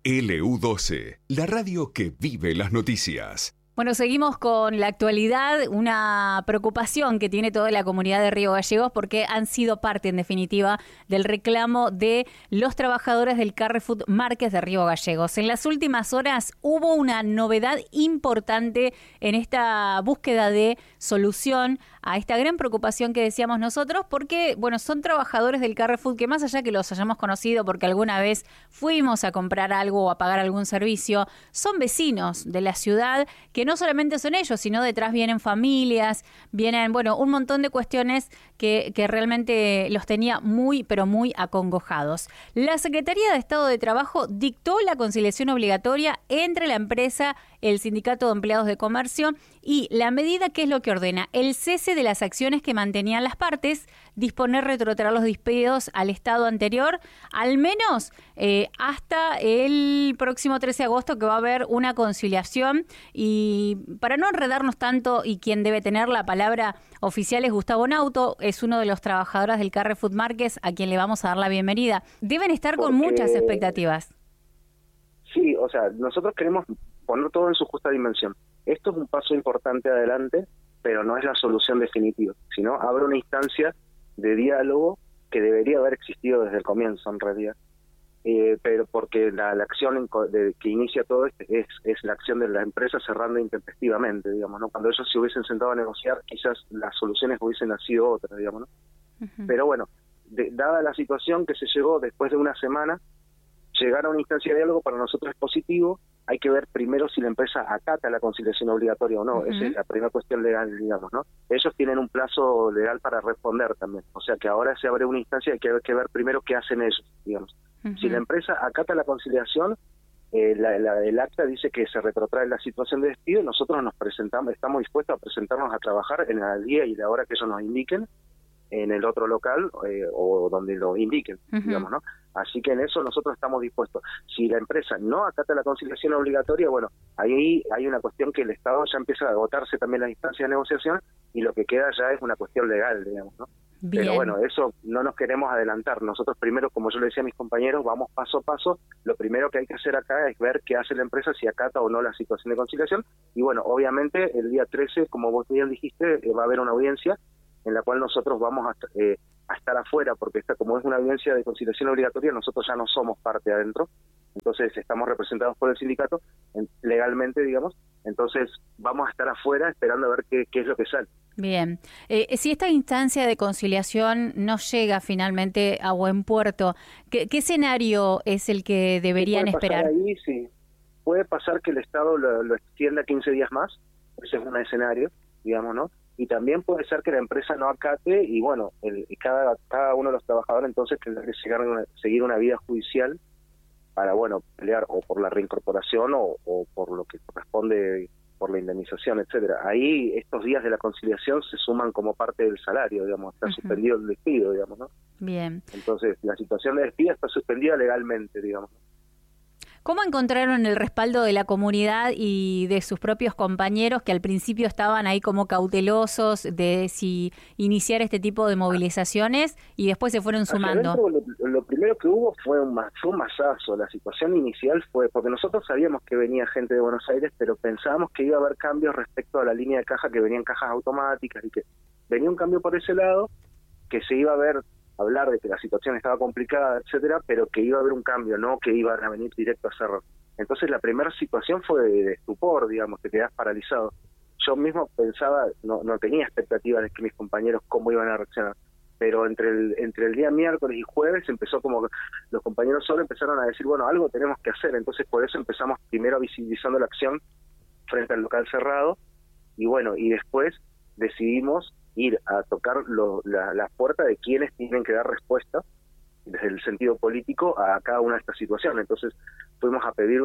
LU12, la radio que vive las noticias. Bueno, seguimos con la actualidad, una preocupación que tiene toda la comunidad de Río Gallegos porque han sido parte, en definitiva, del reclamo de los trabajadores del Carrefour Márquez de Río Gallegos. En las últimas horas hubo una novedad importante en esta búsqueda de solución a esta gran preocupación que decíamos nosotros, porque, bueno, son trabajadores del Carrefour que más allá que los hayamos conocido porque alguna vez fuimos a comprar algo o a pagar algún servicio, son vecinos de la ciudad que no solamente son ellos, sino detrás vienen familias, vienen, bueno, un montón de cuestiones que realmente los tenía muy, pero muy acongojados. La Secretaría de Estado de Trabajo dictó la conciliación obligatoria entre la empresa, el Sindicato de Empleados de Comercio y la medida, ¿qué es lo que ordena? El cese de las acciones que mantenían las partes, disponer retrotraer los despidos al estado anterior, al menos hasta el próximo 13 de agosto, que va a haber una conciliación. Y para no enredarnos tanto, y quien debe tener la palabra oficial es Gustavo Nauto, es uno de los trabajadores del Carrefour Márquez, a quien le vamos a dar la bienvenida. Deben estar con muchas expectativas. Sí, o sea, nosotros queremos poner todo en su justa dimensión. Esto es un paso importante adelante, pero no es la solución definitiva, sino abre una instancia de diálogo que debería haber existido desde el comienzo, en realidad. Pero porque la acción que inicia todo esto es la acción de la empresa cerrando intempestivamente, digamos, ¿no? Cuando ellos se hubiesen sentado a negociar, quizás las soluciones hubiesen sido otras, digamos, ¿no? Uh-huh. Pero bueno, dada la situación que se llegó después de una semana, llegar a una instancia de diálogo para nosotros es positivo. Hay que ver primero si la empresa acata la conciliación obligatoria o no. Uh-huh. Esa es la primera cuestión legal, digamos, ¿no? Ellos tienen un plazo legal para responder también. O sea que ahora se abre una instancia y hay que ver primero qué hacen ellos, digamos. Uh-huh. Si la empresa acata la conciliación, el acta dice que se retrotrae la situación de despido, nosotros estamos dispuestos a presentarnos a trabajar en el día y la hora que ellos nos indiquen, en el otro local o donde lo indiquen, uh-huh, digamos, ¿no? Así que en eso nosotros estamos dispuestos. Si la empresa no acata la conciliación obligatoria, bueno, ahí hay una cuestión que el Estado ya empieza a agotarse también la instancia de negociación y lo que queda ya es una cuestión legal, digamos, ¿no? Bien. Pero bueno, eso no nos queremos adelantar. Nosotros primero, como yo le decía a mis compañeros, vamos paso a paso. Lo primero que hay que hacer acá es ver qué hace la empresa, si acata o no la situación de conciliación. Y bueno, obviamente el día 13, como vos bien dijiste, va a haber una audiencia en la cual nosotros vamos a estar afuera, porque como es una audiencia de conciliación obligatoria, nosotros ya no somos parte adentro, entonces estamos representados por el sindicato, legalmente, digamos, entonces vamos a estar afuera esperando a ver qué es lo que sale. Bien, si esta instancia de conciliación no llega finalmente a buen puerto, ¿qué escenario es el que deberían esperar? Ahí, sí. Puede pasar que el Estado lo extienda 15 días más, ese es un escenario, digamos, ¿no? Y también puede ser que la empresa no acate y bueno, cada uno de los trabajadores entonces tendrá que seguir una vida judicial para, bueno, pelear o por la reincorporación o por lo que corresponde por la indemnización, etcétera. Ahí estos días de la conciliación se suman como parte del salario, digamos, está, uh-huh, suspendido el despido, digamos, ¿no? Bien. Entonces la situación de despido está suspendida legalmente, digamos. ¿Cómo encontraron el respaldo de la comunidad y de sus propios compañeros que al principio estaban ahí como cautelosos de si iniciar este tipo de movilizaciones y después se fueron sumando? Adentro, lo primero que hubo fue un masazo. La situación inicial fue, porque nosotros sabíamos que venía gente de Buenos Aires, pero pensábamos que iba a haber cambios respecto a la línea de caja, que venían cajas automáticas y que venía un cambio por ese lado, que se iba a hablar de que la situación estaba complicada, etcétera, pero que iba a haber un cambio, no que iban a venir directo a cerrar. Entonces la primera situación fue de estupor, digamos, te quedás paralizado. Yo mismo pensaba, no tenía expectativas de que mis compañeros cómo iban a reaccionar, pero entre el día miércoles y jueves empezó como los compañeros solo empezaron a decir, bueno, algo tenemos que hacer, entonces por eso empezamos primero visibilizando la acción frente al local cerrado, y bueno, y después decidimos ir a tocar la puerta de quienes tienen que dar respuesta desde el sentido político a cada una de estas situaciones. Entonces fuimos a pedir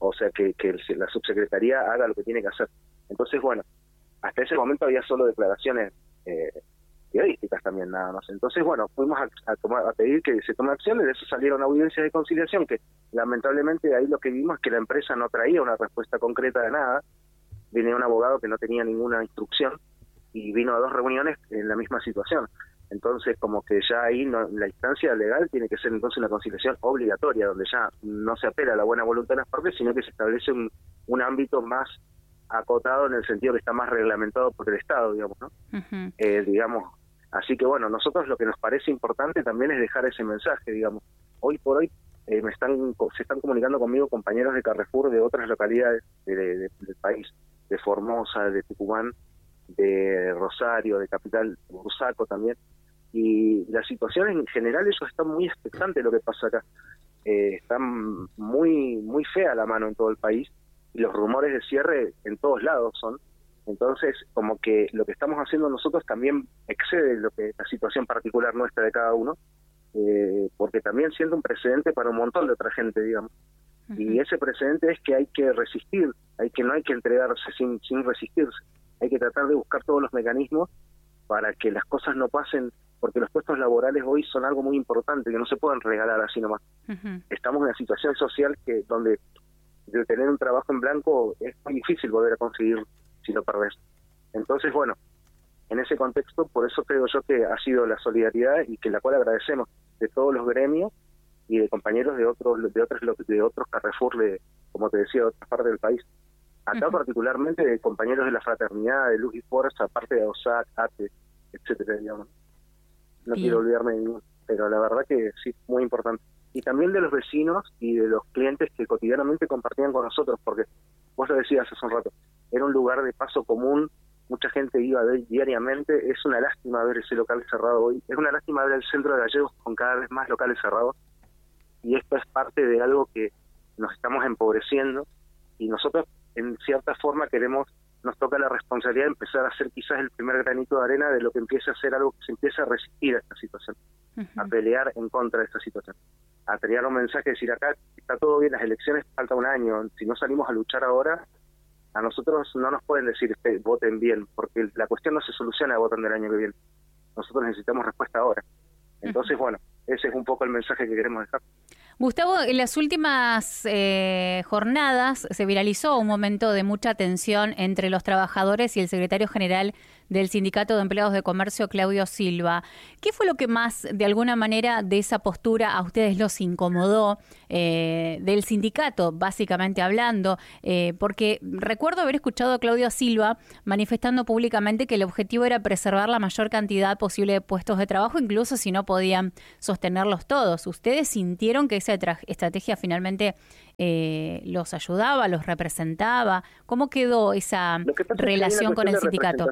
que la subsecretaría haga lo que tiene que hacer. Entonces, bueno, hasta ese momento había solo declaraciones periodísticas también, nada más. Entonces, bueno, fuimos a pedir que se tome acción, y de eso salieron audiencias de conciliación, que lamentablemente ahí lo que vimos es que la empresa no traía una respuesta concreta de nada. Venía un abogado que no tenía ninguna instrucción, y vino a 2 reuniones en la misma situación. Entonces, como que ya ahí la instancia legal tiene que ser entonces una conciliación obligatoria, donde ya no se apela a la buena voluntad de las partes, sino que se establece un ámbito más acotado en el sentido que está más reglamentado por el Estado, digamos, ¿no? Uh-huh. Digamos, así que bueno, nosotros lo que nos parece importante también es dejar ese mensaje, digamos. Hoy por hoy se están comunicando conmigo compañeros de Carrefour de otras localidades del país, de Formosa, de Tucumán, de Rosario, de Capital, Bursaco también, y la situación en general, ellos están muy expectantes de lo que pasa acá. Están muy fea la mano en todo el país, y los rumores de cierre en todos lados son. Entonces, como que lo que estamos haciendo nosotros también excede lo que la situación particular nuestra de cada uno, porque también siendo un precedente para un montón de otra gente, digamos. Uh-huh. Y ese precedente es que hay que resistir, no hay que entregarse sin resistirse. Hay que tratar de buscar todos los mecanismos para que las cosas no pasen, porque los puestos laborales hoy son algo muy importante, que no se pueden regalar así nomás. Uh-huh. Estamos en una situación social donde de tener un trabajo en blanco es muy difícil volver a conseguir si lo perdés. Entonces, bueno, en ese contexto, por eso creo yo que ha sido la solidaridad, y que la cual agradecemos de todos los gremios y de compañeros de otros Carrefour, como te decía, de otras partes del país. Acá uh-huh. particularmente de compañeros de la Fraternidad, de Luz y Fuerza, aparte de OSAC, ATE, etcétera, digamos. No quiero olvidarme de ninguno, pero la verdad que sí, muy importante. Y también de los vecinos y de los clientes que cotidianamente compartían con nosotros, porque vos lo decías hace un rato, era un lugar de paso común, mucha gente iba a ver diariamente. Es una lástima ver ese local cerrado hoy, es una lástima ver el centro de Gallegos con cada vez más locales cerrados, y esto es parte de algo que nos estamos empobreciendo, y nosotros en cierta forma nos toca la responsabilidad de empezar a ser quizás el primer granito de arena de lo que empiece a ser algo que se empiece a resistir a esta situación, uh-huh. a pelear en contra de esta situación, a crear un mensaje, decir acá está todo bien, las elecciones falta un año, si no salimos a luchar ahora, a nosotros no nos pueden decir voten bien, porque la cuestión no se soluciona votando el año que viene, nosotros necesitamos respuesta ahora. Entonces, bueno, ese es un poco el mensaje que queremos dejar. Gustavo, en las últimas jornadas se viralizó un momento de mucha tensión entre los trabajadores y el secretario general del Sindicato de Empleados de Comercio, Claudio Silva. ¿Qué fue lo que más, de alguna manera, de esa postura a ustedes los incomodó del sindicato, básicamente hablando? Porque recuerdo haber escuchado a Claudio Silva manifestando públicamente que el objetivo era preservar la mayor cantidad posible de puestos de trabajo, incluso si no podían sostenerlos todos. ¿Ustedes sintieron que esa estrategia finalmente los ayudaba, los representaba? ¿Cómo quedó esa relación con el sindicato?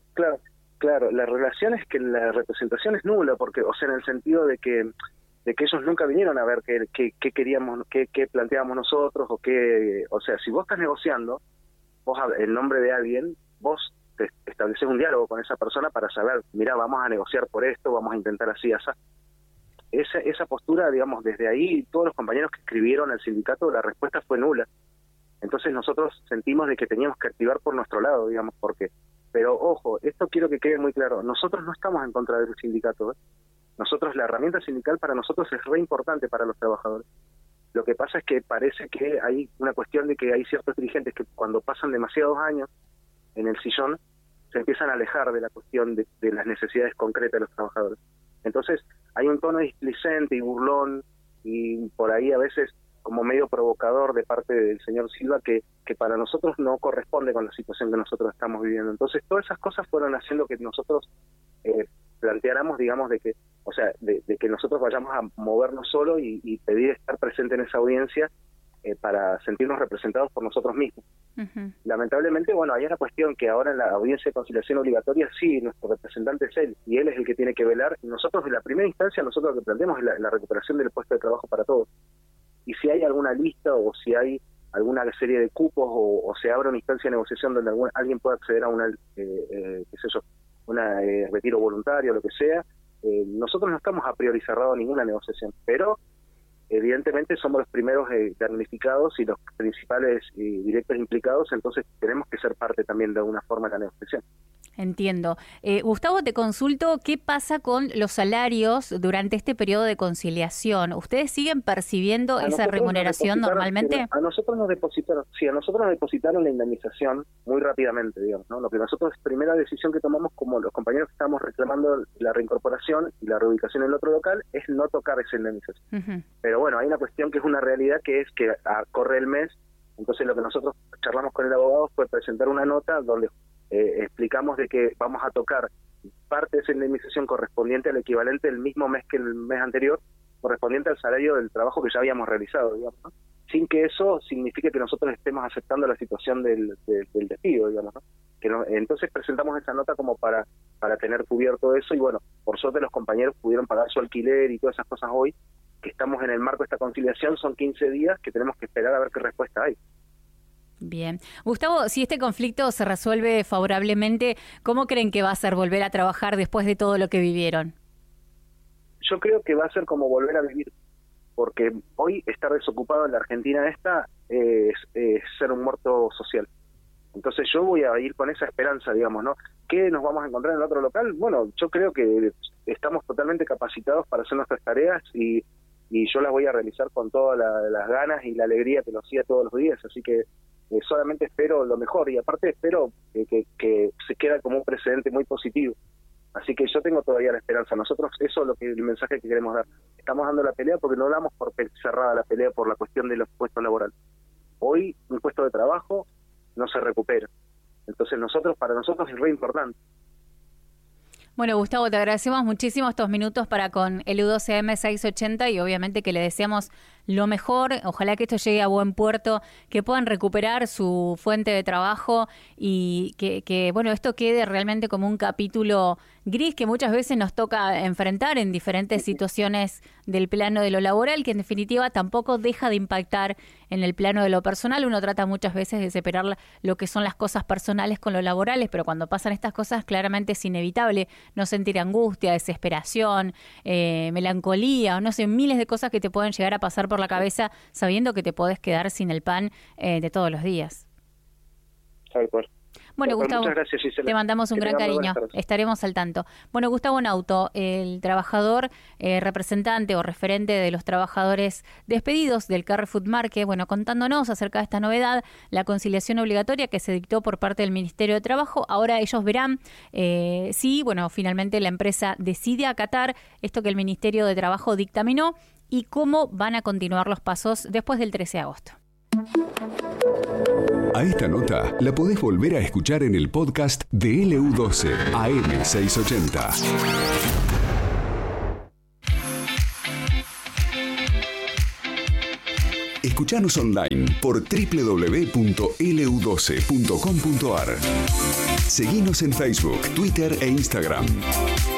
Claro, la relación es que la representación es nula, porque, o sea, en el sentido de que ellos nunca vinieron a ver qué queríamos, qué planteábamos nosotros, o sea, si vos estás negociando, vos en nombre de alguien, vos te estableces un diálogo con esa persona para saber, mira, vamos a negociar por esto, vamos a intentar así, así. Esa postura, digamos, desde ahí, todos los compañeros que escribieron al sindicato, la respuesta fue nula. Entonces nosotros sentimos de que teníamos que activar por nuestro lado, digamos, porque... Pero ojo, esto quiero que quede muy claro, nosotros no estamos en contra del sindicato, ¿eh? Nosotros, la herramienta sindical para nosotros es re importante para los trabajadores. Lo que pasa es que parece que hay una cuestión de que hay ciertos dirigentes que cuando pasan demasiados años en el sillón, se empiezan a alejar de la cuestión de las necesidades concretas de los trabajadores. Entonces, hay un tono displicente y burlón, y por ahí a veces como medio provocador de parte del señor Silva que para nosotros no corresponde con la situación que nosotros estamos viviendo. Entonces, todas esas cosas fueron haciendo que nosotros planteáramos, digamos, de que nosotros vayamos a movernos solo y pedir estar presente en esa audiencia para sentirnos representados por nosotros mismos. Uh-huh. Lamentablemente, bueno, hay una cuestión que ahora en la audiencia de conciliación obligatoria, sí, nuestro representante es él, y él es el que tiene que velar, y nosotros, en la primera instancia, nosotros lo que planteamos es la recuperación del puesto de trabajo para todos. Y si hay alguna lista o si hay alguna serie de cupos o se abre una instancia de negociación donde alguien pueda acceder a una, retiro voluntario, lo que sea, nosotros no estamos a priori cerrados a ninguna negociación, pero evidentemente somos los primeros damnificados y los principales directos implicados, entonces tenemos que ser parte también de alguna forma de la negociación. Entiendo. Gustavo, te consulto, ¿qué pasa con los salarios durante este periodo de conciliación? ¿Ustedes siguen percibiendo esa remuneración normalmente? A nosotros nos depositaron la indemnización muy rápidamente, digamos, ¿no? Lo que nosotros, primera decisión que tomamos como los compañeros que estábamos reclamando la reincorporación y la reubicación en el otro local, es no tocar esa indemnización. Uh-huh. Pero bueno, hay una cuestión que es una realidad, que es que corre el mes, entonces lo que nosotros charlamos con el abogado fue presentar una nota donde explicamos de que vamos a tocar parte de esa indemnización correspondiente al equivalente del mismo mes que el mes anterior, correspondiente al salario del trabajo que ya habíamos realizado, digamos, ¿no? Sin que eso signifique que nosotros estemos aceptando la situación del despido, digamos, ¿no? Entonces presentamos esa nota como para tener cubierto eso, y bueno, por suerte los compañeros pudieron pagar su alquiler y todas esas cosas hoy, que estamos en el marco de esta conciliación. Son 15 días que tenemos que esperar a ver qué respuesta hay. Bien. Gustavo, si este conflicto se resuelve favorablemente, ¿cómo creen que va a ser volver a trabajar después de todo lo que vivieron? Yo creo que va a ser como volver a vivir, porque hoy estar desocupado en la Argentina es ser un muerto social. Entonces yo voy a ir con esa esperanza, digamos, ¿no? ¿Qué nos vamos a encontrar en el otro local? Bueno, yo creo que estamos totalmente capacitados para hacer nuestras tareas y yo las voy a realizar con todas las ganas y la alegría que lo hacía todos los días, así que solamente espero lo mejor, y aparte espero que se quede como un precedente muy positivo. Así que yo tengo todavía la esperanza. Nosotros, eso es el mensaje que queremos dar. Estamos dando la pelea porque no damos por cerrada la pelea por la cuestión de los puestos laborales. Hoy un puesto de trabajo no se recupera. Entonces para nosotros es re importante. Bueno, Gustavo, te agradecemos muchísimo estos minutos para con el U12M 680 y obviamente que le deseamos lo mejor. Ojalá que esto llegue a buen puerto, que puedan recuperar su fuente de trabajo y que bueno, esto quede realmente como un capítulo gris que muchas veces nos toca enfrentar en diferentes situaciones del plano de lo laboral, que en definitiva tampoco deja de impactar en el plano de lo personal. Uno trata muchas veces de separar lo que son las cosas personales con lo laborales, pero cuando pasan estas cosas claramente es inevitable no sentir angustia, desesperación, melancolía, o no sé, miles de cosas que te pueden llegar a pasar por la cabeza sabiendo que te podés quedar sin el pan de todos los días. Bueno, Gustavo, muchas gracias, Gisela. Te mandamos un gran cariño. Estaremos al tanto. Bueno, Gustavo Nauto, el trabajador, representante o referente de los trabajadores despedidos del Carrefour Market, bueno, contándonos acerca de esta novedad, la conciliación obligatoria que se dictó por parte del Ministerio de Trabajo. Ahora ellos verán si, bueno, finalmente la empresa decide acatar esto que el Ministerio de Trabajo dictaminó y cómo van a continuar los pasos después del 13 de agosto. A esta nota la podés volver a escuchar en el podcast de LU12 AM680. Escuchanos online por www.lu12.com.ar. Seguinos en Facebook, Twitter e Instagram.